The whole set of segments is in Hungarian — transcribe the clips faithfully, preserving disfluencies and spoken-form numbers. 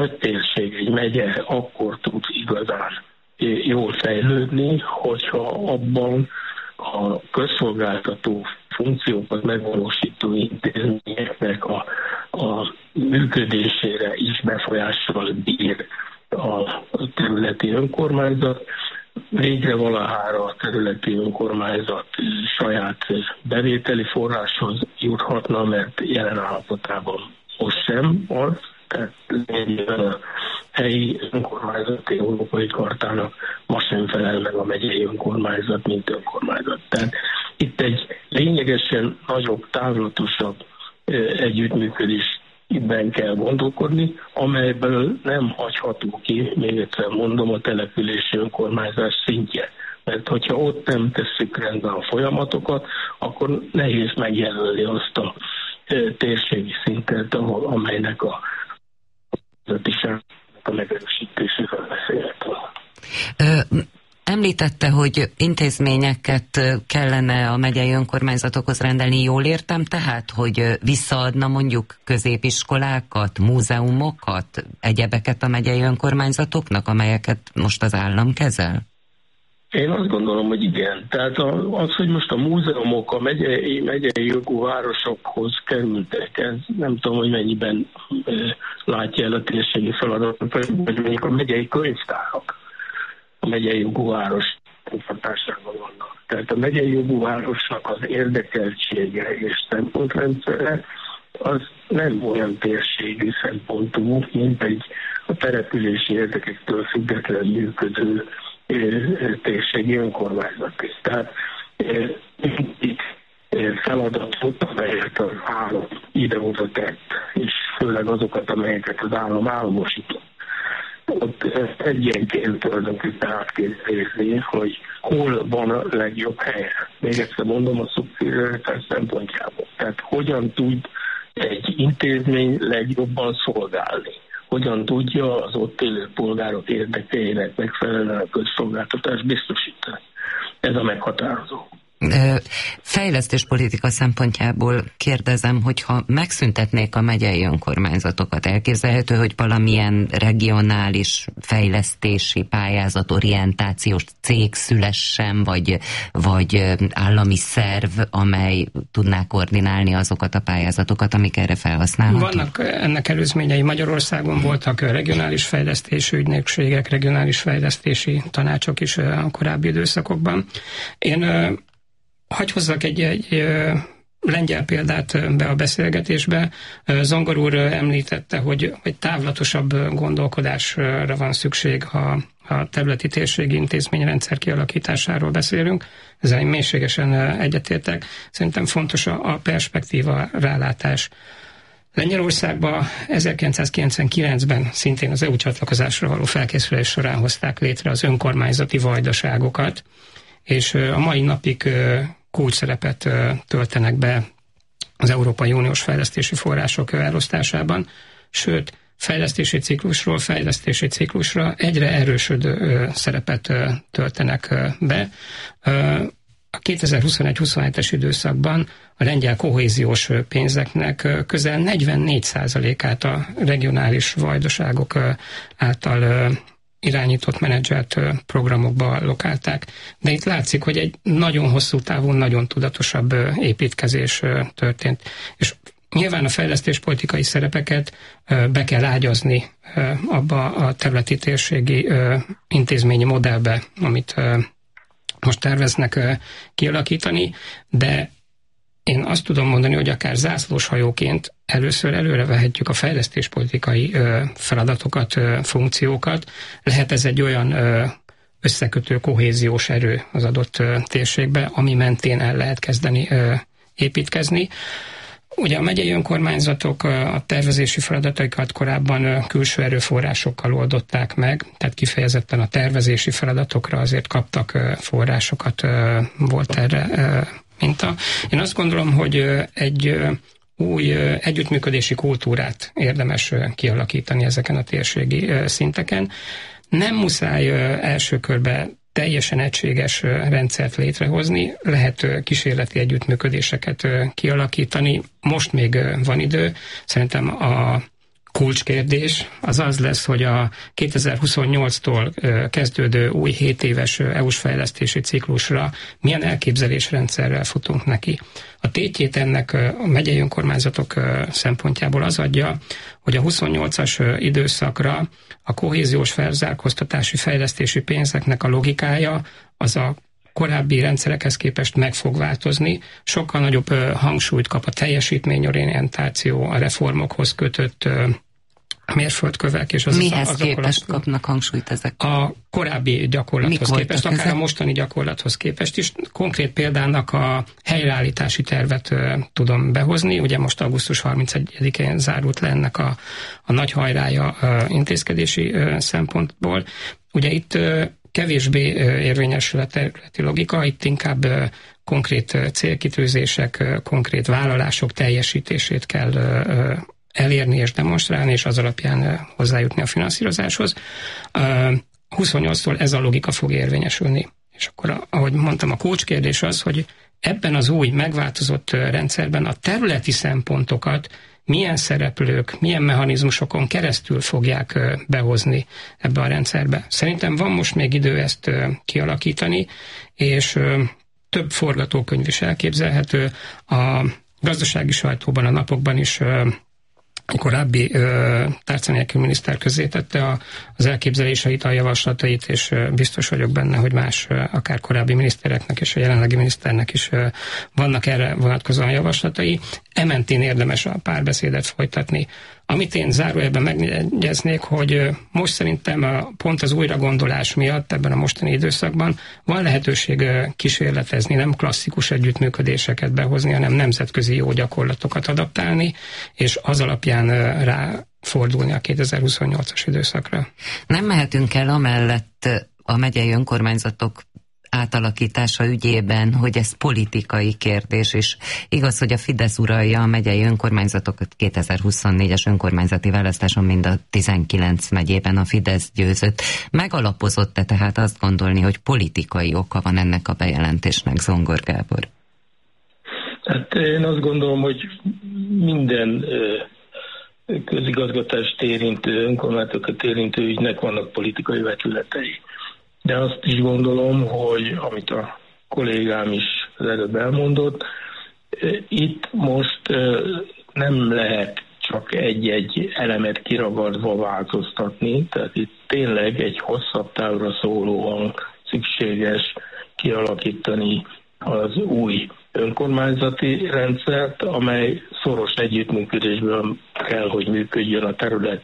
nagy térség, egy megye akkor tud igazán jól fejlődni, hogyha abban a közszolgáltató funkciókat megvalósító intézményeknek a, a működésére is befolyással bír a területi önkormányzat. Végre valahára a területi önkormányzat saját bevételi forráshoz juthatna, mert jelen állapotában most sem az, tehát lényegében a helyi önkormányzati európai kartának ma sem felel meg a megyei önkormányzat, mint önkormányzat. Tehát itt egy lényegesen nagyobb, távlatosabb együttműködésben kell gondolkodni, amelyből nem hagyható ki, még egyszer mondom, a települési önkormányzás szintje. Mert hogyha ott nem tesszük rendben a folyamatokat, akkor nehéz megjelölni azt a térségi szintet, ahol, amelynek a a megerősítéséről beszélhetünk. Említette, hogy intézményeket kellene a megyei önkormányzatokhoz rendelni. Jól értem tehát, hogy visszaadna mondjuk középiskolákat, múzeumokat, egyebeket a megyei önkormányzatoknak, amelyeket most az állam kezel? Én azt gondolom, hogy igen. Tehát az, hogy most a múzeumok a megyei, megyei jogú városokhoz kerültek, ez nem tudom, hogy mennyiben e, látja el a térségi feladatot, vagy mondjuk a megyei könyvtárak a megyei jogú város hatásában vannak. Tehát a megyei jogú városnak az érdekeltsége és szempontrendszere az nem olyan térségi szempontú, mint egy a települési érdekektől független működő térségi önkormányzat. Tehát mindig feladatot, amelyet az állam ide-oda tett, és főleg azokat, amelyeket az állam államosított. Ott egyenként tulajdonképpen át kell nézni, hogy hol van a legjobb helye. Még egyszer mondom, a szubszidiaritás szempontjából. Tehát hogyan tud egy intézmény legjobban szolgálni. Hogyan tudja az ott élő polgárok érdekeinek megfelelően a közszolgáltatást biztosítani. Ez a meghatározó. Fejlesztéspolitika szempontjából kérdezem, hogyha megszüntetnék a megyei önkormányzatokat, elképzelhető, hogy valamilyen regionális fejlesztési pályázat, orientációs cég szülessen, vagy, vagy állami szerv, amely tudná koordinálni azokat a pályázatokat, amik erre felhasználhatók? Vannak ennek előzményei. Magyarországon voltak regionális fejlesztési ügynökségek, regionális fejlesztési tanácsok is a korábbi időszakokban. Én hagy hozzak egy, egy lengyel példát be a beszélgetésbe. Zongor úr említette, hogy, hogy távlatosabb gondolkodásra van szükség, ha a területi térségi intézményrendszer kialakításáról beszélünk. Ezzel én mélységesen egyetértek. Szerintem fontos a, a perspektíva, rálátás. Lengyelországban ezerkilencszázkilencvenkilencben szintén az é u csatlakozásra való felkészülés során hozták létre az önkormányzati vajdaságokat, és a mai napig kulcsszerepet töltenek be az Európai Uniós fejlesztési források elosztásában, sőt, fejlesztési ciklusról fejlesztési ciklusra egyre erősödő szerepet töltenek be. A kétezer-huszonegy-huszonhetes időszakban a lengyel kohéziós pénzeknek közel negyvennégy százalékát a regionális vajdaságok által irányított, menedzselt programokba lokálták. De itt látszik, hogy egy nagyon hosszú távú, nagyon tudatosabb építkezés történt. És nyilván a fejlesztéspolitikai szerepeket be kell ágyazni abba a területi térségi intézményi modellbe, amit most terveznek kialakítani, de én azt tudom mondani, hogy akár zászlóshajóként először előre vehetjük a fejlesztéspolitikai feladatokat, funkciókat. Lehet ez egy olyan összekötő kohéziós erő az adott térségbe, ami mentén el lehet kezdeni építkezni. Ugye a megyei önkormányzatok a tervezési feladataikat korábban külső erőforrásokkal oldották meg, tehát kifejezetten a tervezési feladatokra azért kaptak forrásokat, volt erre minta. Én azt gondolom, hogy egy új együttműködési kultúrát érdemes kialakítani ezeken a térségi szinteken. Nem muszáj első körben teljesen egységes rendszert létrehozni, lehet kísérleti együttműködéseket kialakítani. Most még van idő. Szerintem a kulcskérdés az az lesz, hogy a kétezer-huszonnyolctól kezdődő új hét éves é u-s fejlesztési ciklusra milyen elképzelésrendszerrel futunk neki. A tétjét ennek a megyei önkormányzatok szempontjából az adja, hogy a huszonnyolcas időszakra a kohéziós felzárkóztatási fejlesztési pénzeknek a logikája az a korábbi rendszerekhez képest meg fog változni, sokkal nagyobb hangsúlyt kap a teljesítményorientáció, a reformokhoz kötött mérföldkövek. És az mihez az, az képest kapnak hangsúlyt ezek? A korábbi gyakorlathoz Mik képest, akár ezek? A mostani gyakorlathoz képest is. Konkrét példának a helyreállítási tervet uh, tudom behozni. Ugye most augusztus harmincegyedikén zárult le ennek a, a nagy hajrája uh, intézkedési uh, szempontból. Ugye itt uh, kevésbé érvényesül a területi logika, itt inkább konkrét célkitűzések, konkrét vállalások teljesítését kell elérni és demonstrálni, és az alapján hozzájutni a finanszírozáshoz. huszonnyolctól ez a logika fog érvényesülni. És akkor, ahogy mondtam, a kulcskérdés az, hogy ebben az új, megváltozott rendszerben a területi szempontokat milyen szereplők, milyen mechanizmusokon keresztül fogják behozni ebbe a rendszerbe. Szerintem van most még idő ezt kialakítani, és több forgatókönyv is elképzelhető. A gazdasági sajtóban, a napokban is korábbi tárca nélkül miniszter közzétette a, az elképzeléseit, a javaslatait, és biztos vagyok benne, hogy más, akár korábbi minisztereknek és a jelenlegi miniszternek is vannak erre vonatkozóan javaslatai. Ementén érdemes a párbeszédet folytatni. Amit én zárójelben megjegyeznék, hogy most szerintem pont az újragondolás miatt ebben a mostani időszakban van lehetőség kísérletezni, nem klasszikus együttműködéseket behozni, hanem nemzetközi jó gyakorlatokat adaptálni, és az alapján ráfordulni a kétezer-huszonnyolcas időszakra. Nem mehetünk el amellett a megyei önkormányzatok átalakítása ügyében, hogy ez politikai kérdés, és igaz, hogy a Fidesz uralja a megyei önkormányzatokat. kétezer-huszonnégyes önkormányzati választáson mind a tizenkilenc megyében a Fidesz győzött. Megalapozott-e tehát azt gondolni, hogy politikai oka van ennek a bejelentésnek, Zongor Gábor? Hát én azt gondolom, hogy minden közigazgatást érintő, önkormányzatokat érintő ügynek vannak politikai vetületei. De azt is gondolom, hogy amit a kollégám is az előbb elmondott, itt most nem lehet csak egy-egy elemet kiragadva változtatni, tehát itt tényleg egy hosszabb távra szólóan szükséges kialakítani az új önkormányzati rendszert, amely szoros együttműködésből kell, hogy működjön a terület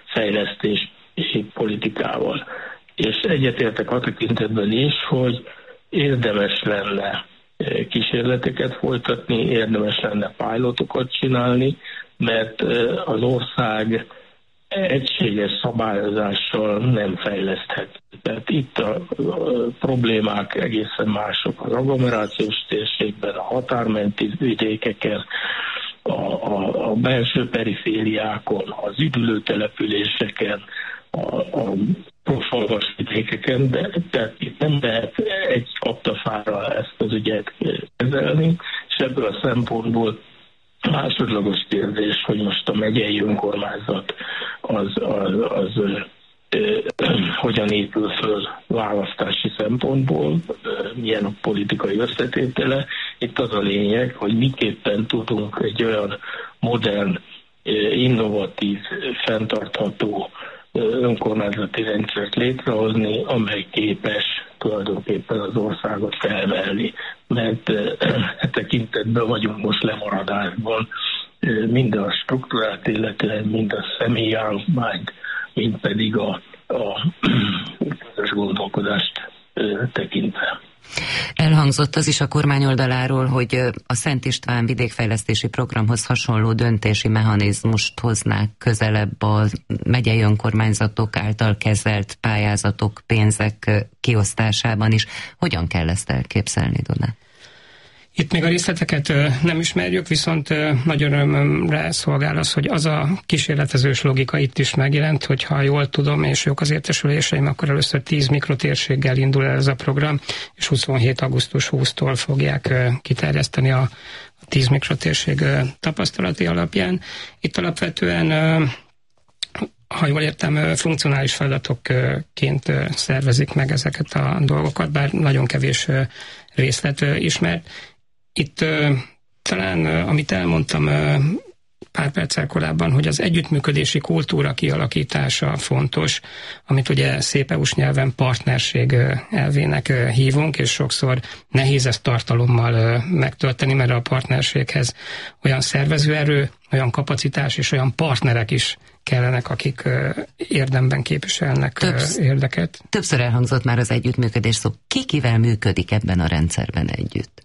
fejlesztési politikával. És egyetértek a tekintetben is, hogy érdemes lenne kísérleteket folytatni, érdemes lenne pilotokat csinálni, mert az ország egységes szabályozással nem fejleszthet. Tehát itt a problémák egészen mások. Az agglomerációs térségben, a határmenti vidékeken, a, a, a belső perifériákon, az üdülőtelepüléseken, a, a profalvas vidékeken, de tehát itt nem lehet egy kaptafára ezt az ügyet kezelni, és ebből a szempontból másodlagos kérdés, hogy most a megyei önkormányzat az, az, az ö, hogyan épül föl választási szempontból, milyen a politikai összetétele. Itt az a lényeg, hogy miképpen tudunk egy olyan modern, innovatív, fenntartható önkormányzati rendszert létrehozni, amely képes tulajdonképpen az országot felvelni, mert e tekintetben vagyunk most lemaradásban, mind a struktúrát illetően, mind a személyállományt, mind pedig a, a közös gondolkodást tekintve. Elhangzott az is a kormány oldaláról, hogy a Szent István vidékfejlesztési programhoz hasonló döntési mechanizmust hoznák közelebb a megyei önkormányzatok által kezelt pályázatok, pénzek kiosztásában is. Hogyan kell ezt elképzelni, Donát? Itt még a részleteket nem ismerjük, viszont nagy örömömre szolgál az, hogy az a kísérletezős logika itt is megjelent, hogyha jól tudom, és jók az értesüléseim, akkor először tíz mikrotérséggel indul el ez a program, és huszonhét augusztus huszadikától fogják kiterjeszteni a tíz mikrotérség tapasztalati alapján. Itt alapvetően ha jól értem, funkcionális feladatokként szervezik meg ezeket a dolgokat, bár nagyon kevés részlet ismert. Itt talán, amit elmondtam pár perccel korábban, hogy az együttműködési kultúra kialakítása fontos, amit ugye szép é u-s nyelven partnerség elvének hívunk, és sokszor nehéz ezt tartalommal megtölteni, mert a partnerséghez olyan szervezőerő, olyan kapacitás és olyan partnerek is kellenek, akik érdemben képviselnek Többsz, érdeket. Többször elhangzott már az együttműködés szó. Ki kivel működik ebben a rendszerben együtt?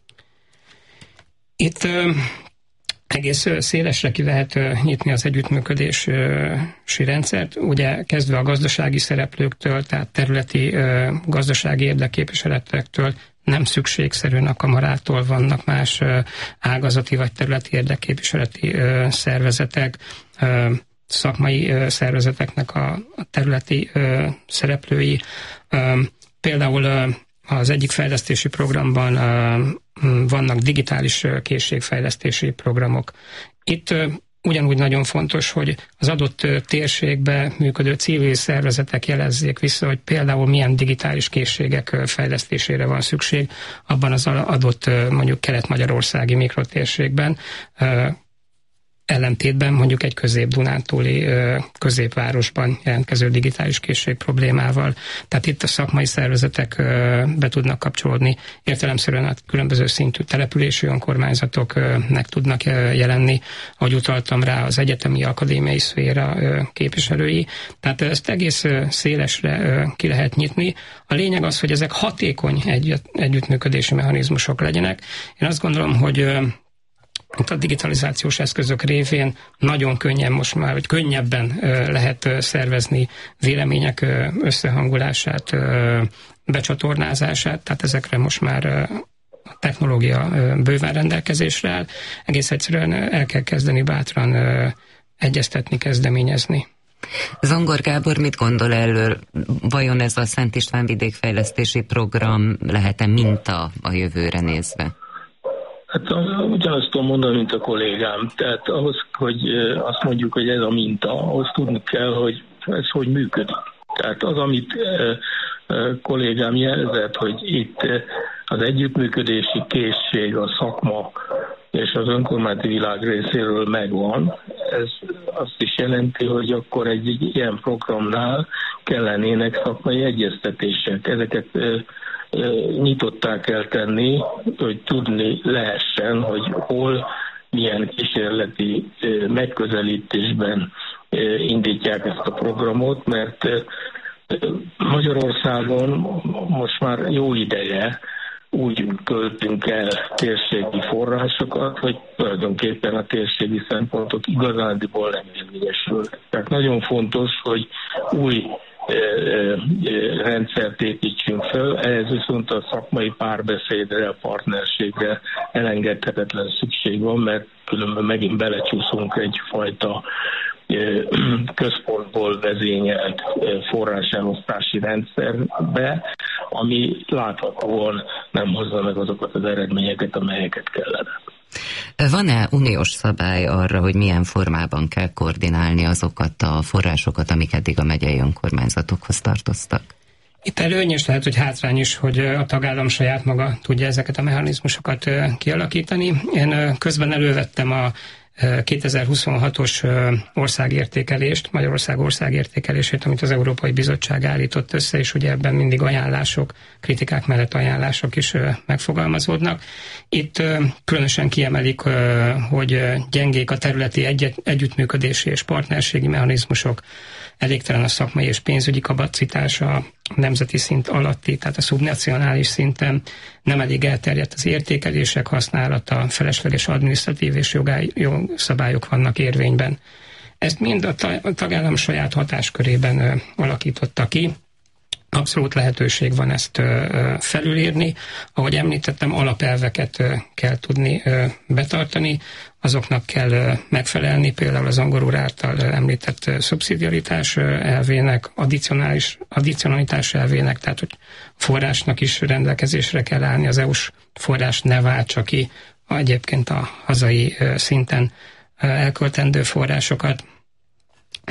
Itt egész szélesre ki lehet nyitni az együttműködési rendszert, ugye kezdve a gazdasági szereplőktől, tehát területi gazdasági érdekképviseletektől, nem szükségszerűen a kamarától vannak más ágazati vagy területi érdekképviseleti szervezetek, szakmai szervezeteknek a területi szereplői. Például az egyik fejlesztési programban vannak digitális készségfejlesztési programok. Itt ugyanúgy nagyon fontos, hogy az adott térségben működő civil szervezetek jelezzék vissza, hogy például milyen digitális készségek fejlesztésére van szükség abban az adott mondjuk kelet-magyarországi mikrotérségben, ellentétben mondjuk egy közép-dunántúli középvárosban jelentkező digitális készség problémával. Tehát itt a szakmai szervezetek be tudnak kapcsolódni, értelemszerűen a különböző szintű települési önkormányzatok meg tudnak jelenni, ahogy utaltam rá, az egyetemi akadémiai szféra képviselői. Tehát ezt egész szélesre ki lehet nyitni. A lényeg az, hogy ezek hatékony együtt, együttműködési mechanizmusok legyenek. Én azt gondolom, hogy a digitalizációs eszközök révén nagyon könnyen most már, vagy könnyebben lehet szervezni vélemények összehangolását, becsatornázását, tehát ezekre most már a technológia bőven rendelkezésre áll. Egész egyszerűen el kell kezdeni bátran egyeztetni, kezdeményezni. Zongor Gábor mit gondol erről? Vajon ez a Szent István vidékfejlesztési program lehet-e minta a jövőre nézve? Hát ugyanazt tudom mondani, mint a kollégám. Tehát ahhoz, hogy azt mondjuk, hogy ez a minta, ahhoz tudni kell, hogy ez hogy működik. Tehát az, amit kollégám jelzett, hogy itt az együttműködési készség, a szakma és az önkormányzati világ részéről megvan, ez azt is jelenti, hogy akkor egy, egy ilyen programnál kellenének szakmai egyeztetések. Ezeket nyitottá kell tenni, hogy tudni lehessen, hogy hol, milyen kísérleti megközelítésben indítják ezt a programot, mert Magyarországon most már jó ideje úgy költünk el térségi forrásokat, hogy tulajdonképpen a térségi szempontok igazándiból nem érvényesülnek. Tehát nagyon fontos, hogy új rendszert építsünk föl, ehhez viszont a szakmai párbeszédre, a partnerségre elengedhetetlen szükség van, mert különben megint belecsúszunk egyfajta központból vezényelt forráselosztási rendszerbe, ami láthatóan nem hozza meg azokat az eredményeket, amelyeket kellene. Van-e uniós szabály arra, hogy milyen formában kell koordinálni azokat a forrásokat, amik eddig a megyei önkormányzatokhoz tartoztak? Itt előnyös lehet, hogy hátrány is, hogy a tagállam saját maga tudja ezeket a mechanizmusokat kialakítani. Én közben elővettem a kétezer-huszonhatos országértékelést, Magyarország országértékelését, amit az Európai Bizottság állított össze, és ugye ebben mindig ajánlások, kritikák mellett ajánlások is megfogalmazódnak. Itt különösen kiemelik, hogy gyengék a területi egy- együttműködési és partnerségi mechanizmusok, elégtelen a szakmai és pénzügyi kapacitása a nemzeti szint alatti, tehát a szubnacionális szinten, nem elég elterjedt az értékelések használata, felesleges adminisztratív és jogszabályok vannak érvényben. Ezt mind a tagállam saját hatáskörében alakította ki. Abszolút lehetőség van ezt felülírni. Ahogy említettem, alapelveket kell tudni betartani, azoknak kell megfelelni, például az Zongor úr által említett szubszidiaritás elvének, addicionális, addicionalitás elvének, tehát hogy forrásnak is rendelkezésre kell állni, az é u-s forrás ne váltsa ki egyébként a hazai szinten elköltendő forrásokat.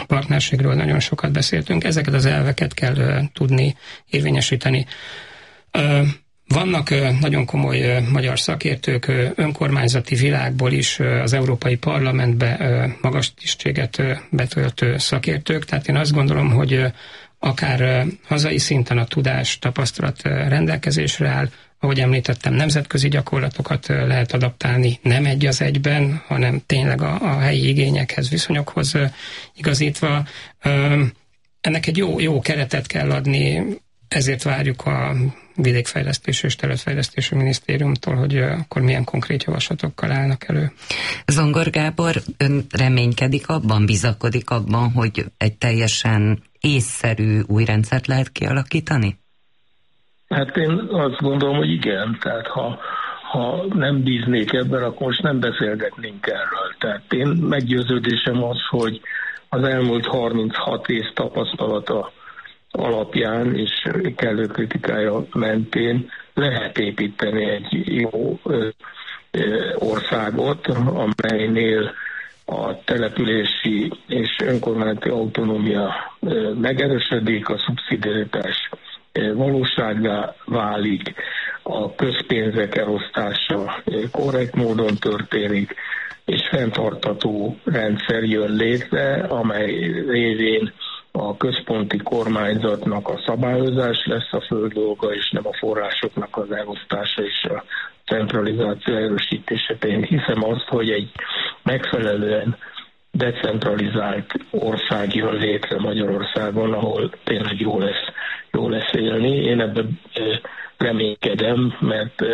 partnerségről nagyon sokat beszéltünk, ezeket az elveket kell uh, tudni érvényesíteni. Uh, Vannak uh, nagyon komoly uh, magyar szakértők, uh, önkormányzati világból is uh, az Európai Parlamentbe uh, magas tisztséget uh, betöltő szakértők, tehát én azt gondolom, hogy uh, akár uh, hazai szinten a tudás, tapasztalat uh, rendelkezésre áll, ahogy említettem, nemzetközi gyakorlatokat uh, lehet adaptálni, nem egy az egyben, hanem tényleg a, a helyi igényekhez, viszonyokhoz uh, igazítva. Uh, ennek egy jó, jó keretet kell adni, ezért várjuk a Vidékfejlesztési és Területfejlesztési Minisztériumtól, hogy akkor milyen konkrét javaslatokkal állnak elő. Zongor Gábor, ön reménykedik abban, bizakodik abban, hogy egy teljesen észszerű új rendszert lehet kialakítani? Hát én azt gondolom, hogy igen. Tehát ha, ha nem bíznék ebben, akkor most nem beszélgetnénk erről. Tehát én meggyőződésem az, hogy az elmúlt harminchat év tapasztalata alapján és kellő kritikája mentén lehet építeni egy jó ö, ö, országot, amelynél a települési és önkormányzati autonómia ö, megerősödik, a szubszidiaritás ö, valósággá válik, a közpénzek elosztása ö, korrekt módon történik, és fenntartható rendszer jön létre, amely révén a központi kormányzatnak a szabályozás lesz a fő dolga, és nem a forrásoknak az elosztása és a centralizáció erősítése. Én hiszem azt, hogy egy megfelelően decentralizált ország jön létre Magyarországon, ahol tényleg jó lesz, jó lesz élni. Én ebben reménykedem, mert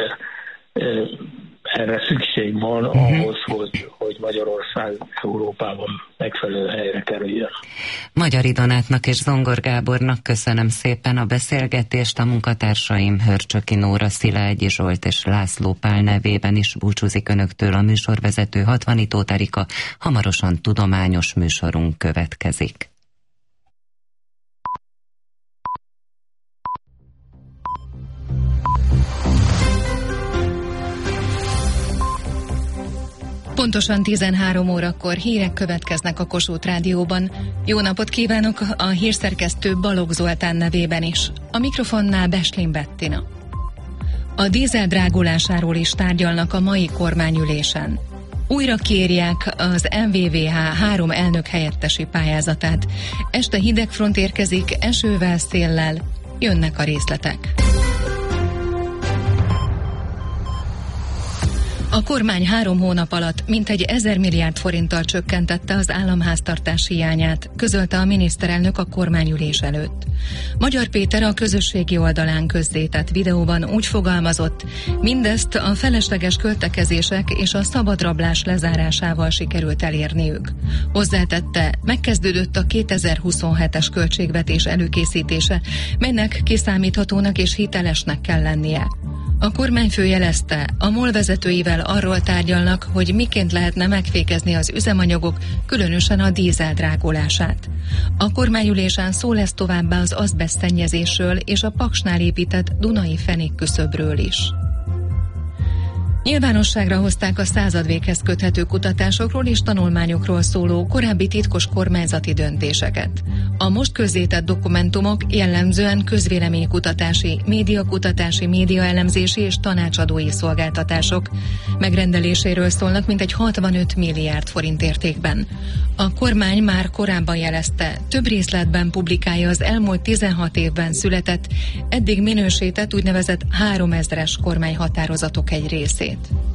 erre szükség van ahhoz, hogy, hogy Magyarország Európában megfelelő helyre kerüljön. Magyari Donátnak és Zongor Gábornak köszönöm szépen a beszélgetést, a munkatársaim Hörcsöki Nóra, Szilágyi Zsolt és László Pál nevében is búcsúzik önöktől a műsorvezető Hatvani Tóth Erika. Hamarosan tudományos műsorunk következik. Pontosan tizenhárom órakor hírek következnek a Kossuth Rádióban. Jó napot kívánok a hírszerkesztő Balogh Zoltán nevében is. A mikrofonnál Beslin Bettina. A dízel drágulásáról is tárgyalnak a mai kormányülésen. Újra kérják az em vé vé há három elnök helyettesi pályázatát. Este hidegfront érkezik, esővel, széllel. Jönnek a részletek. A kormány három hónap alatt mintegy ezer milliárd forinttal csökkentette az államháztartás hiányát, közölte a miniszterelnök a kormányülés előtt. Magyar Péter a közösségi oldalán közzétett videóban úgy fogalmazott, mindezt a felesleges költekezések és a szabadrablás lezárásával sikerült elérniük. Hozzátette, megkezdődött a kétezer-huszonhetes költségvetés előkészítése, melynek kiszámíthatónak és hitelesnek kell lennie. A kormányfő jelezte, a MOL vezetőivel arról tárgyalnak, hogy miként lehetne megfékezni az üzemanyagok, különösen a dízel drágulását. A kormányülésen szó lesz továbbá az azbeszt szennyezésről és a Paksnál épített Dunai fenékküszöbről is. Nyilvánosságra hozták a századvéghez köthető kutatásokról és tanulmányokról szóló korábbi titkos kormányzati döntéseket. A most közzétett dokumentumok jellemzően közvéleménykutatási, médiakutatási, médiaelemzési és tanácsadói szolgáltatások megrendeléséről szólnak mintegy hatvanöt milliárd forint értékben. A kormány már korábban jelezte, több részletben publikálja az elmúlt tizenhat évben született, eddig minősített úgynevezett háromezres kormányhatározatok egy részét.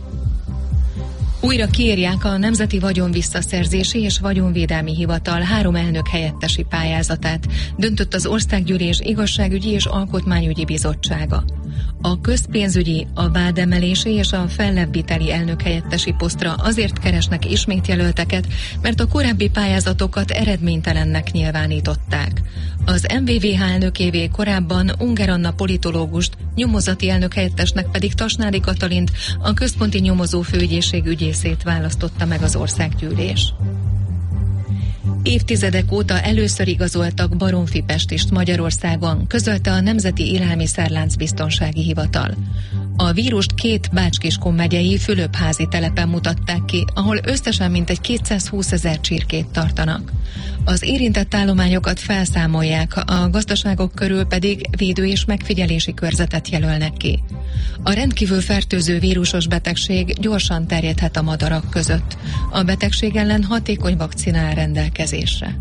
Újra kiírják a Nemzeti Vagyonvisszaszerzési és Vagyonvédelmi Hivatal három elnök helyettesi pályázatát, döntött az Országgyűlés Igazságügyi és Alkotmányügyi Bizottsága. A közpénzügyi, a vádemelési és a fellebbviteli elnök helyettesi posztra azért keresnek ismét jelölteket, mert a korábbi pályázatokat eredménytelennek nyilvánították. Az em vé vé há elnökévé korábban Unger Anna politológust, nyomozati elnök helyettesnek pedig Tasnádi Katalint, a Központi Nyomozó Főügyészség ügyészét választotta meg az Országgyűlés. Évtizedek óta először igazoltak baromfipestist Magyarországon, közölte a Nemzeti Élelmiszerlánc Biztonsági Hivatal. A A vírust két Bács-Kiskun megyei Fülöpházi telepen mutatták ki, ahol összesen mintegy kétszázhúszezer csirkét tartanak. Az érintett állományokat felszámolják, a gazdaságok körül pedig védő- és megfigyelési körzetet jelölnek ki. A rendkívül fertőző vírusos betegség gyorsan terjedhet a madarak között. A betegség ellen hatékony vakcina áll rendelkezésre.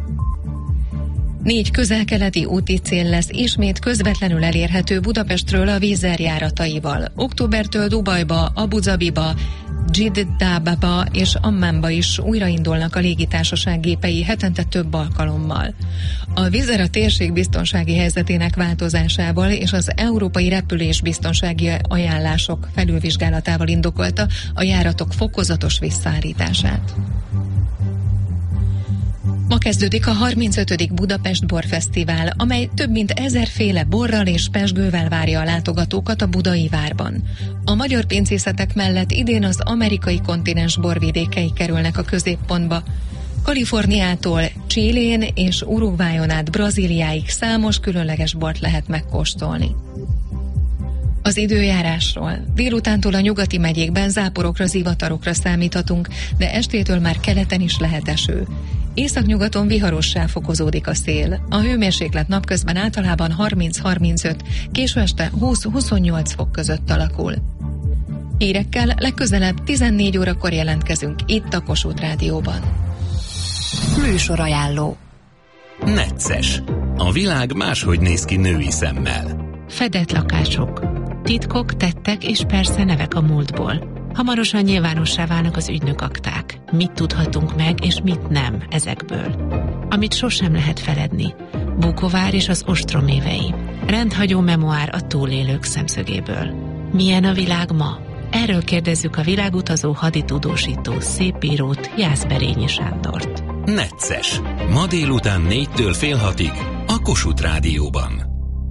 Négy közel-keleti úti cél lesz ismét közvetlenül elérhető Budapestről a Wizz Air járataival. Októbertől Dubajba, Abu Zabiba, Dzsiddába és Ammánba is újraindulnak a légitársaság gépei hetente több alkalommal. A Wizz Air a térség biztonsági helyzetének változásával és az európai repülésbiztonsági ajánlások felülvizsgálatával indokolta a járatok fokozatos visszaállítását. Ma kezdődik a harmincötödik Budapest Borfesztivál, amely több mint ezerféle borral és pezsgővel várja a látogatókat a budai várban. A magyar pincészetek mellett idén az amerikai kontinens borvidékei kerülnek a középpontba. Kaliforniától Chilén és Uruguayon át Brazíliáig számos különleges bort lehet megkóstolni. Az időjárásról. Délutántól a nyugati megyékben záporokra, zivatarokra számíthatunk, de estétől már keleten is lehet eső. Északnyugaton viharossá fokozódik a szél. A hőmérséklet napközben általában harminc-harmincöt, késő este húsz-huszonnyolc fok között alakul. Hírekkel legközelebb tizennégy órakor jelentkezünk itt a Kossuth Rádióban. Műsorajánló. Necces. A világ máshogy néz ki női szemmel. Fedett lakások. Titkok, tettek és persze nevek a múltból. Hamarosan nyilvánossá válnak az ügynökakták. Mit tudhatunk meg, és mit nem ezekből. Amit sosem lehet feledni. Bukovár és az ostrom évei. Rendhagyó memoár a túlélők szemszögéből. Milyen a világ ma? Erről kérdezzük a világutazó haditudósító szépírót, Jászberényi Sándort. Necces. Ma délután négytől fél hatig a Kossuth Rádióban.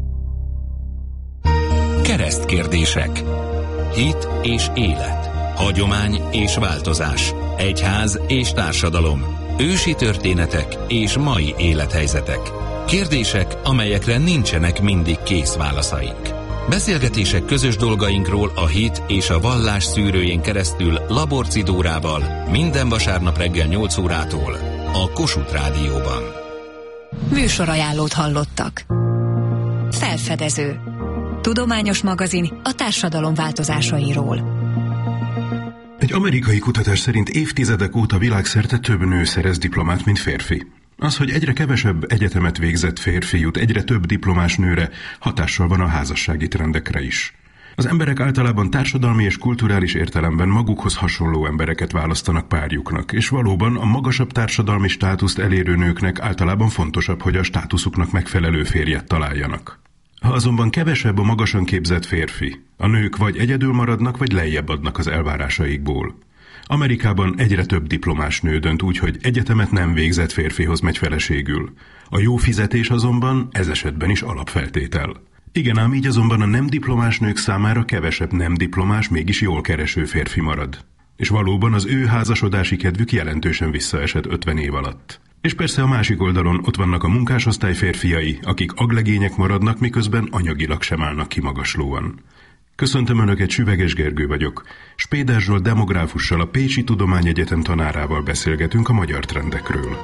Keresztkérdések. Hit és élet. Hagyomány és változás. Egyház és társadalom. Ősi történetek és mai élethelyzetek. Kérdések, amelyekre nincsenek mindig kész válaszaink. Beszélgetések közös dolgainkról a hit és a vallás szűrőjén keresztül Laborci Dórával minden vasárnap reggel nyolc órától a Kossuth Rádióban. Műsorajánlót hallottak. Felfedező. Tudományos magazin a társadalom változásairól. Egy amerikai kutatás szerint évtizedek óta világszerte több nő szerez diplomát, mint férfi. Az, hogy egyre kevesebb egyetemet végzett férfi jut egyre több diplomás nőre, hatással van a házassági trendekre is. Az emberek általában társadalmi és kulturális értelemben magukhoz hasonló embereket választanak párjuknak, és valóban a magasabb társadalmi státuszt elérő nőknek általában fontosabb, hogy a státuszuknak megfelelő férjet találjanak. Ha azonban kevesebb a magasan képzett férfi, a nők vagy egyedül maradnak, vagy lejjebb adnak az elvárásaikból. Amerikában egyre több diplomás nő dönt úgy, hogy egyetemet nem végzett férfihoz megy feleségül. A jó fizetés azonban ez esetben is alapfeltétel. Igen, ám így azonban a nem diplomás nők számára kevesebb nem diplomás, mégis jól kereső férfi marad. És valóban az ő házasodási kedvük jelentősen visszaesett ötven év alatt. És persze a másik oldalon ott vannak a munkásosztály férfiai, akik aglegények maradnak, miközben anyagilag sem állnak kimagaslóan. Köszöntöm Önöket, Süveges Gergő vagyok. Spéder Zsolt demográfussal, a Pécsi Tudományegyetem tanárával beszélgetünk a magyar trendekről.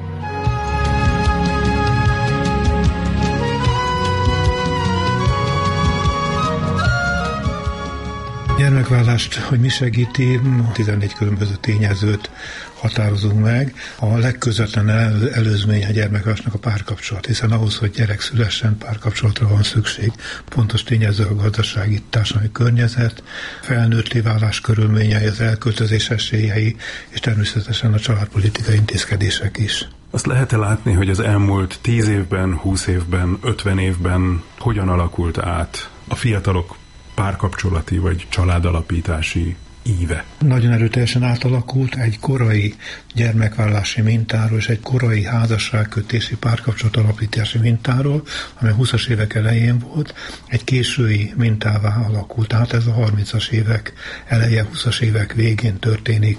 Gyermekvállást, hogy mi segíti, tizennégy különböző tényezőt határozunk meg. A legközvetlenebb előzmény a gyermekválásnak a párkapcsolat, hiszen ahhoz, hogy gyerek szülessen, párkapcsolatra van szükség. Pontos tényező a gazdasági, társadalmi környezet, felnőtté válás körülményei, az elköltözés esélyei, és természetesen a családpolitikai intézkedések is. Azt lehet-e látni, hogy az elmúlt tíz évben, húsz évben, ötven évben hogyan alakult át a fiatalok párkapcsolati vagy családalapítási íve? Nagyon erőteljesen átalakult egy korai gyermekvállási mintáról és egy korai házasságkötési párkapcsolatalapítási mintáról, ami a húszas évek elején volt, egy késői mintává alakult át. Ez a harmincas évek eleje, húszas évek végén történik.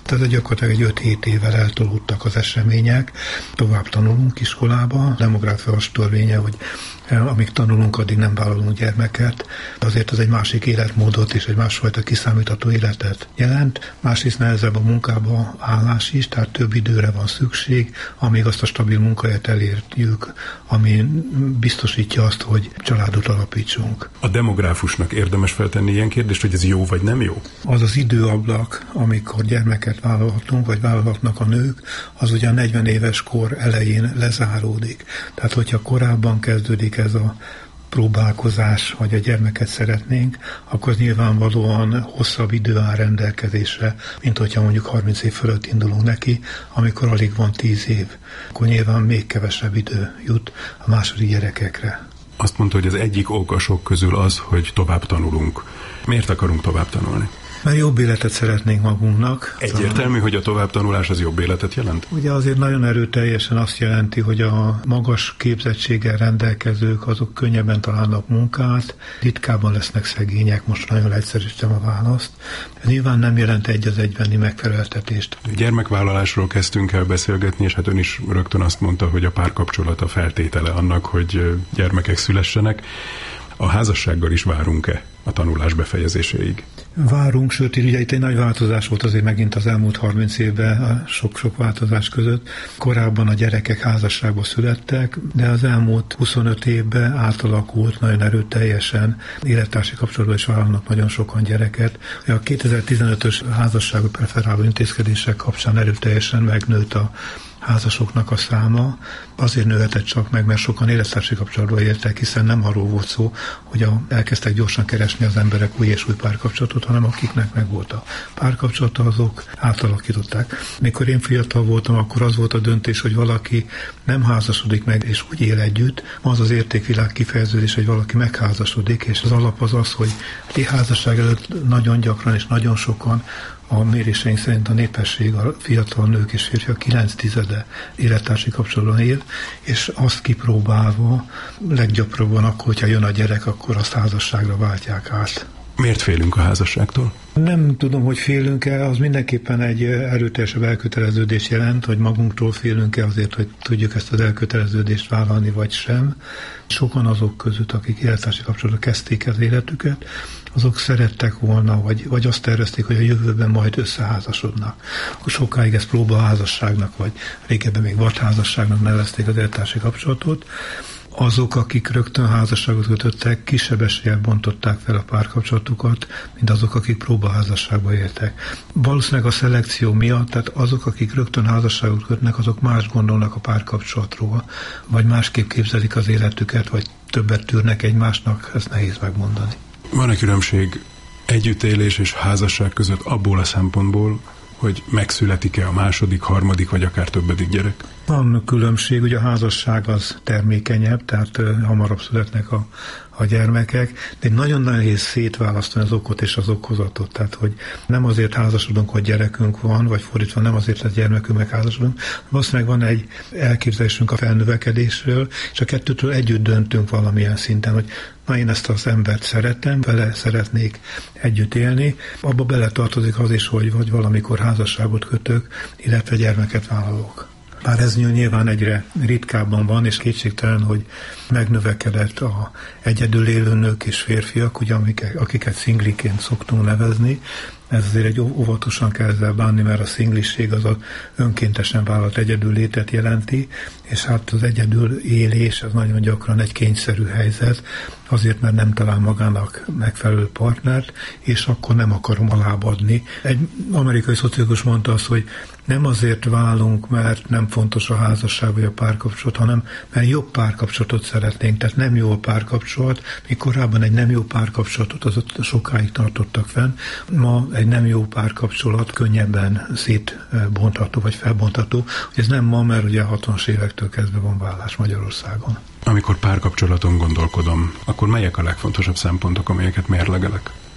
Tehát gyakorlatilag egy öt-hét évvel eltolódtak az események, tovább tanulunk iskolába, demográfia törvénye, hogy amíg tanulunk, addig nem vállalunk gyermeket. Azért az egy másik életmódot és egy másfajta kiszámítható életet jelent. Másrészt nehezebb a munkába állás is, tehát több időre van szükség, amíg azt a stabil munkahelyet elérjük, ami biztosítja azt, hogy családot alapítsunk. A demográfusnak érdemes feltenni ilyen kérdést, hogy ez jó vagy nem jó? Az az időablak, amikor gyermeket vállalhatunk, vagy vállalhatnak a nők, az ugye a negyven éves kor elején lezáródik. Tehát, hogyha korábban kezdődik ez a próbálkozás, vagy a gyermeket szeretnénk, akkor nyilvánvalóan hosszabb idő áll rendelkezésre, mint hogyha mondjuk harminc év fölött indulunk neki, amikor alig van tíz év. Akkor nyilván még kevesebb idő jut a második gyerekekre. Azt mondta, hogy az egyik ok a sok közül az, hogy tovább tanulunk. Miért akarunk tovább tanulni? Mert jobb életet szeretnénk magunknak. Egyértelmű, hogy a továbbtanulás az jobb életet jelent? Ugye azért nagyon erőteljesen azt jelenti, hogy a magas képzettséggel rendelkezők azok könnyebben találnak munkát, ritkábban lesznek szegények, most nagyon egyszerűsítem a választ. Ez nyilván nem jelent egy az egyveni megfeleltetést. Gyermekvállalásról kezdtünk el beszélgetni, és hát ön is rögtön azt mondta, hogy a párkapcsolata feltétele annak, hogy gyermekek szülessenek. A házassággal is várunk-e a tanulás befejezéséig? Várunk, sőt, ugye itt egy nagy változás volt azért megint az elmúlt harminc évben, a sok-sok változás között. Korábban a gyerekek házasságba születtek, de az elmúlt huszonöt évben átalakult nagyon erőteljesen, élettársi kapcsolatban is vállalnak nagyon sokan gyereket. A kétezer-tizenötös házasságot preferáló intézkedések kapcsán erőteljesen megnőtt a házasoknak a száma. Azért nőhetett csak meg, mert sokan élettársi kapcsolatba értek, hiszen nem arról volt szó, hogy a, elkezdtek gyorsan keresni az emberek új és új párkapcsolatot, hanem akiknek meg volt a párkapcsolata, azok átalakították. Mikor én fiatal voltam, akkor az volt a döntés, hogy valaki nem házasodik meg, és úgy él együtt. Az az értékvilág kifejeződés, hogy valaki megházasodik, és az alap az az, hogy egy házasság előtt nagyon gyakran és nagyon sokan a méréseink szerint a népesség, a fiatal nők és férfiak kilenc tizede élettársi kapcsolatban él, és azt kipróbálva leggyakrabban akkor, hogyha jön a gyerek, akkor azt házasságra váltják át. Miért félünk a házasságtól? Nem tudom, hogy félünk-e, az mindenképpen egy erőteljesebb elköteleződés jelent, hogy magunktól félünk-e azért, hogy tudjuk ezt az elköteleződést vállalni, vagy sem. Sokan azok között, akik élettársi kapcsolatban kezdték az életüket, azok szerettek volna, vagy, vagy azt tervezték, hogy a jövőben majd összeházasodnak. Akkor sokáig ezt próbaházasságnak, vagy régebben még vadházasságnak nevezték az élettársi kapcsolatot. Azok, akik rögtön házasságot kötöttek, kisebb eséllyel bontották fel a párkapcsolatukat, mint azok, akik próbaházasságba éltek. Valószínűleg a szelekció miatt, tehát azok, akik rögtön házasságot kötnek, azok más gondolnak a párkapcsolatról, vagy másképp képzelik az életüket, vagy többet tűrnek egymásnak, ezt nehéz megmondani. Van-e különbség együttélés és házasság között abból a szempontból, hogy megszületik-e a második, harmadik vagy akár többedik gyerek? Van különbség, ugye a házasság az termékenyebb, tehát uh, hamarabb születnek a, a gyermekek, de nagyon nehéz szétválasztani az okot és az okozatot, tehát hogy nem azért házasodunk, hogy gyerekünk van, vagy fordítva nem azért, hogy gyermekünk meg házasodunk, valószínűleg van egy elképzelésünk a felnövekedésről, és a kettőtől együtt döntünk valamilyen szinten, hogy na én ezt az embert szeretem, vele szeretnék együtt élni, abba beletartozik az is, hogy vagy valamikor házasságot kötök, illetve gyermeket vállalok. Bár ez nyilván egyre ritkábban van, és kétségtelen, hogy megnövekedett a egyedül élő nők és férfiak, ugye, amiket, akiket szingliként szoktunk nevezni. Ez azért egy óvatosan kell ezzel bánni, mert a szingliség az a önkéntesen vállalt egyedül létet jelenti, és hát az egyedül élés az nagyon gyakran egy kényszerű helyzet, azért, mert nem talál magának megfelelő partnert, és akkor nem akarom alábbadni. Egy amerikai szociológus mondta azt, hogy nem azért válunk, mert nem fontos a házasság vagy a párkapcsolat, hanem mert jobb párkapcsolatot szeretnénk. Tehát nem jó a párkapcsolat, míg korábban egy nem jó párkapcsolatot az ott sokáig tartottak fenn. Ma egy nem jó párkapcsolat könnyebben szétbontható vagy felbontható. Ez nem ma, mert ugye a hatvanas évektől kezdve van vállás Magyarországon. Amikor párkapcsolaton gondolkodom, akkor melyek a legfontosabb szempontok, amelyeket mérlegelek?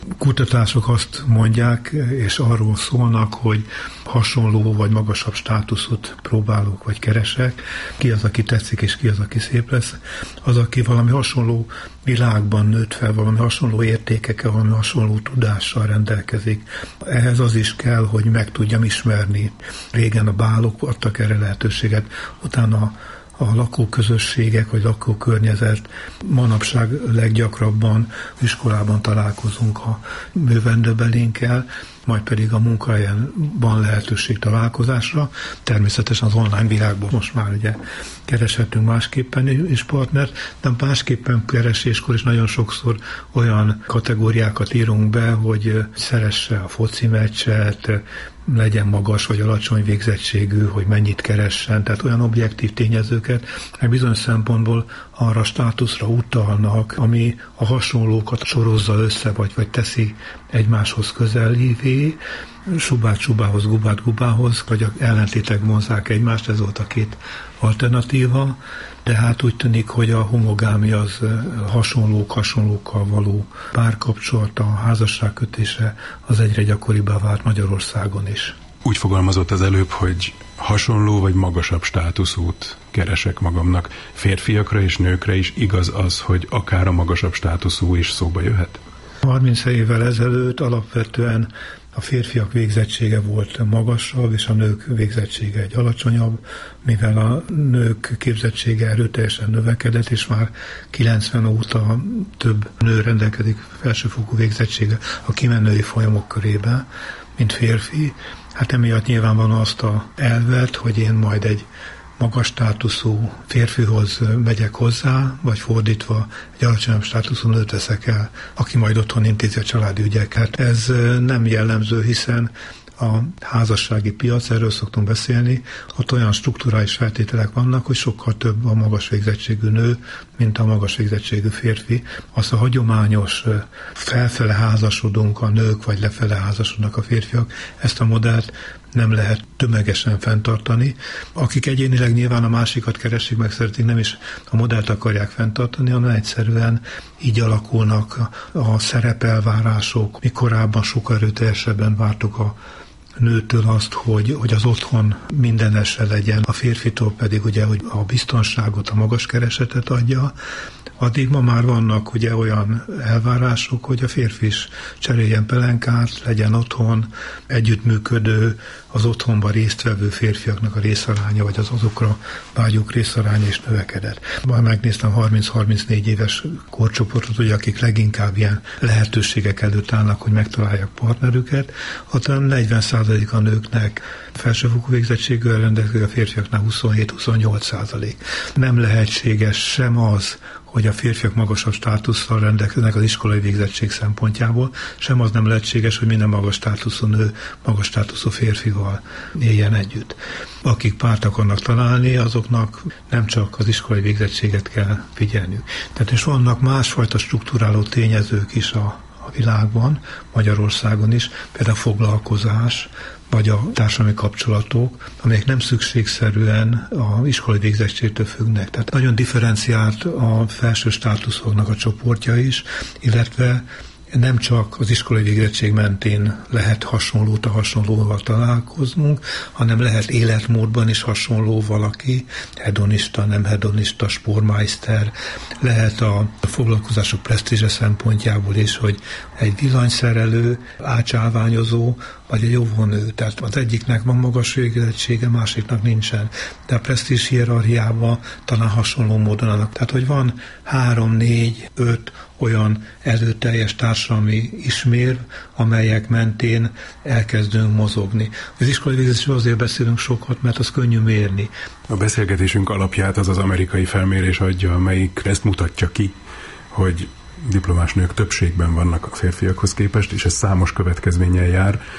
Kutatások azt mondják, és arról szólnak, hogy hasonló vagy magasabb státuszot próbálok, vagy keresek. Ki az, aki tetszik, és ki az, aki szép lesz. Az, aki valami hasonló világban nőtt fel, valami hasonló értékekkel, valami hasonló tudással rendelkezik. Ehhez az is kell, hogy meg tudjam ismerni. Régen a bálok adtak erre lehetőséget, utána a lakóközösségek vagy lakókörnyezet. Manapság leggyakrabban iskolában találkozunk a bővendőbelénkkel, majd pedig a munkahelyen van lehetőség találkozásra. Természetesen az online világban most már ugye kereshetünk másképpen is partnert, de másképpen kereséskor is nagyon sokszor olyan kategóriákat írunk be, hogy szeresse a foci meccset, legyen magas vagy alacsony végzettségű, hogy mennyit keressen, tehát olyan objektív tényezőket, meg bizonyos szempontból arra a státuszra utalnak, ami a hasonlókat sorozza össze, vagy, vagy teszi egymáshoz közelévé, subát subához, gubát gubához, vagy ellentétek vonzák egymást, ez volt a két alternatíva, de hát úgy tűnik, hogy a homogámia az hasonlók, hasonlókkal való párkapcsolat, a házasságkötése az egyre gyakoribbá vált Magyarországon is. Úgy fogalmazott az előbb, hogy hasonló vagy magasabb státuszút keresek magamnak. Férfiakra és nőkre is igaz az, hogy akár a magasabb státuszú is szóba jöhet? harminc évvel ezelőtt alapvetően a férfiak végzettsége volt magasabb, és a nők végzettsége egy alacsonyabb, mivel a nők képzettsége erőteljesen növekedett, és már kilencven óta több nő rendelkezik felsőfokú végzettsége a kimenői folyamok körében, mint férfi. Hát emiatt nyilvánvalóan azt a elvet, hogy én majd egy magas státuszú férfihoz megyek hozzá, vagy fordítva egy alacsonyabb státuszú nőt veszek el, aki majd otthon intézi a családi ügyeket. Ez nem jellemző, hiszen a házassági piac, erről szoktunk beszélni, ott olyan strukturális feltételek vannak, hogy sokkal több a magas végzettségű nő, mint a magas végzettségű férfi. Az a hagyományos felfele házasodunk a nők, vagy lefele házasodnak a férfiak, ezt a modellt nem lehet tömegesen fenntartani. Akik egyénileg nyilván a másikat keresik, meg szeretik, nem is a modellt akarják fenntartani, hanem egyszerűen így alakulnak a szerepelvárások. Mi korábban sokkal erőteljesebben vártuk a nőtől azt, hogy, hogy az otthon mindenese legyen, a férfitől pedig ugye, hogy a biztonságot, a magas keresetet adja. Addig ma már vannak ugye olyan elvárások, hogy a férfi is cseréljen pelenkát, legyen otthon, együttműködő, az otthonban résztvevő férfiaknak a részaránya, vagy az azokra vágyók részaránya is növekedett. Már megnéztem harminc-harmincnégy éves korcsoportot, ugye, akik leginkább ilyen lehetőségek előtt állnak, hogy megtalálják partnerüket, ott negyven százalék a nőknek felsőfokú végzettségűvel rendelkezik, a férfiaknál huszonhét-huszonnyolc százalék. Nem lehetséges sem az, hogy a férfiak magasabb státusszal rendelkeznek az iskolai végzettség szempontjából, sem az nem lehetséges, hogy minden magas státuszú nő magas státuszú férfival éljen együtt. Akik párt akarnak találni, azoknak nem csak az iskolai végzettséget kell figyelniük. Tehát és vannak másfajta strukturáló tényezők is a, a világban, Magyarországon is, például a foglalkozás, vagy a társadalmi kapcsolatok, amelyek nem szükségszerűen a iskolai végzettségtől függnek. Tehát nagyon differenciált a felső státuszoknak a csoportja is, illetve nem csak az iskolai végzettség mentén lehet hasonlót a hasonlóval találkoznunk, hanem lehet életmódban is hasonló valaki, hedonista, nem hedonista, sportmeister, lehet a foglalkozások presztízse szempontjából is, hogy egy villanyszerelő, átsálványozó, vagy egy óvónő. Tehát az egyiknek van magas végzettsége, másiknak nincsen. De a presztízs hierarchiában talán hasonló módon annak. Tehát, hogy van három, négy, öt olyan erőteljes társadalmi ismérv, amelyek mentén elkezdünk mozogni. Az iskolai végzettségről azért beszélünk sokat, mert az könnyű mérni. A beszélgetésünk alapját az az amerikai felmérés adja, amelyik ezt mutatja ki, hogy diplomás nők többségben vannak a férfiakhoz képest, és ez számos következménnyel jár.